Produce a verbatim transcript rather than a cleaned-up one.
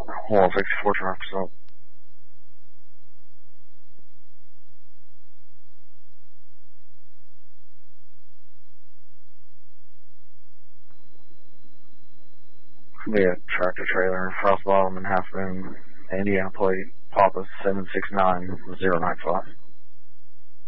Well, sixty-four trucks up. Yeah, tractor trailer, Frost Bottom and Half Moon, Indiana plate, Papa seven six nine zero nine five.